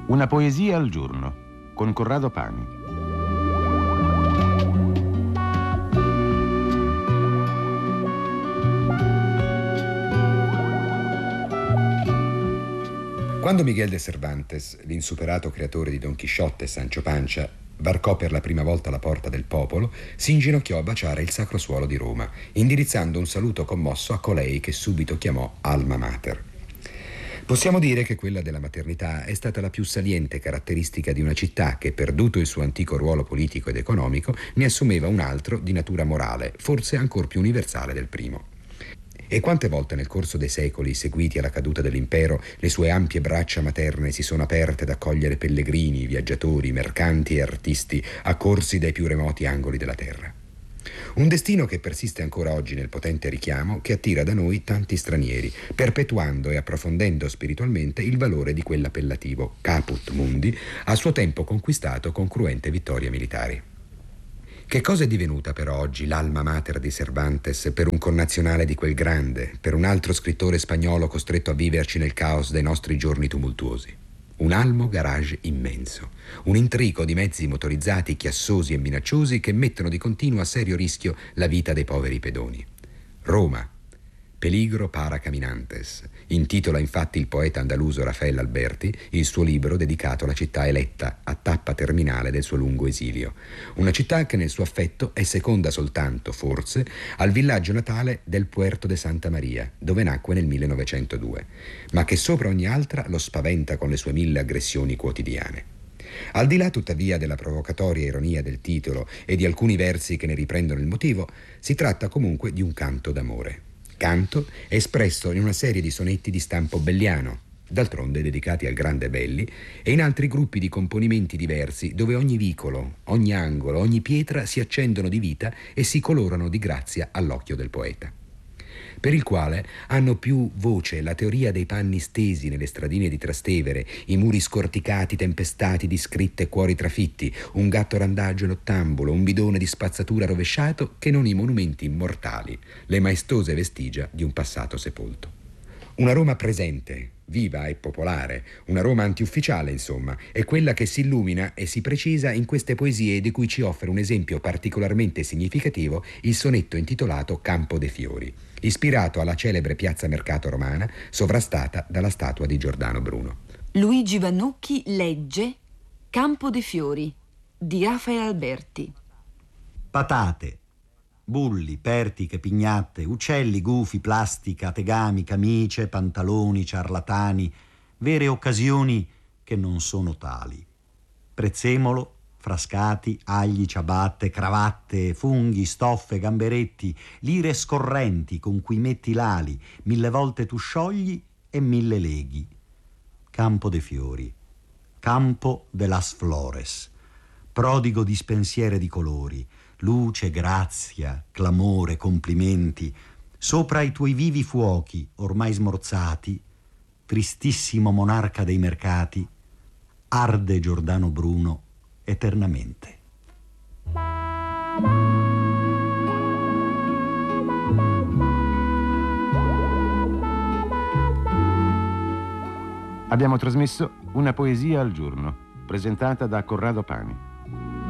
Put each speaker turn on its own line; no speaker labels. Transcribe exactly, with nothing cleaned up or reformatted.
Una poesia al giorno con Corrado Pani.
Quando Miguel de Cervantes, l'insuperato creatore di Don Chisciotte e Sancho Panza, varcò per la prima volta la porta del popolo, si inginocchiò a baciare il sacro suolo di Roma, indirizzando un saluto commosso a colei che subito chiamò Alma Mater. Possiamo dire che quella della maternità è stata la più saliente caratteristica di una città che, perduto il suo antico ruolo politico ed economico, ne assumeva un altro di natura morale, forse ancor più universale del primo. E quante volte nel corso dei secoli seguiti alla caduta dell'impero le sue ampie braccia materne si sono aperte ad accogliere pellegrini, viaggiatori, mercanti e artisti accorsi dai più remoti angoli della terra. Un destino che persiste ancora oggi nel potente richiamo che attira da noi tanti stranieri, perpetuando e approfondendo spiritualmente il valore di quell'appellativo caput mundi, a suo tempo conquistato con cruente vittorie militari. Che cosa è divenuta però oggi l'alma mater di Cervantes per un connazionale di quel grande, per un altro scrittore spagnolo costretto a viverci nel caos dei nostri giorni tumultuosi? Un almo garage immenso, un intrico di mezzi motorizzati chiassosi e minacciosi che mettono di continuo a serio rischio la vita dei poveri pedoni. Roma, Peligro para caminantes, intitola infatti il poeta andaluso Rafael Alberti il suo libro dedicato alla città eletta a tappa terminale del suo lungo esilio. Una città che nel suo affetto è seconda soltanto, forse, al villaggio natale del Puerto de Santa Maria, dove nacque nel millenovecentodue, ma che sopra ogni altra lo spaventa con le sue mille aggressioni quotidiane. Al di là tuttavia della provocatoria ironia del titolo e di alcuni versi che ne riprendono il motivo, si tratta comunque di un canto d'amore. Canto espresso in una serie di sonetti di stampo belliano, d'altronde dedicati al grande Belli, e in altri gruppi di componimenti diversi dove ogni vicolo, ogni angolo, ogni pietra si accendono di vita e si colorano di grazia all'occhio del poeta, per il quale hanno più voce la teoria dei panni stesi nelle stradine di Trastevere, i muri scorticati tempestati di scritte e cuori trafitti, un gatto randagio nottambulo, un bidone di spazzatura rovesciato, che non i monumenti immortali, le maestose vestigia di un passato sepolto. Una Roma presente, viva e popolare, una Roma antiufficiale, insomma, è quella che si illumina e si precisa in queste poesie di cui ci offre un esempio particolarmente significativo il sonetto intitolato Campo de' Fiori, ispirato alla celebre piazza Mercato romana, sovrastata dalla statua di Giordano Bruno.
Luigi Vannucchi legge Campo de' Fiori di Rafael Alberti.
Patate, bulli, pertiche, pignatte, uccelli, gufi, plastica, tegami, camicie, pantaloni, ciarlatani, vere occasioni che non sono tali. Prezzemolo, frascati, agli, ciabatte, cravatte, funghi, stoffe, gamberetti, lire scorrenti con cui metti l'ali, mille volte tu sciogli e mille leghi. Campo de' Fiori, campo de las flores, prodigo di spensiere di colori, luce, grazia, clamore, complimenti, sopra i tuoi vivi fuochi ormai smorzati, tristissimo monarca dei mercati, arde Giordano Bruno eternamente.
Abbiamo trasmesso Una poesia al giorno, presentata da Corrado Pani.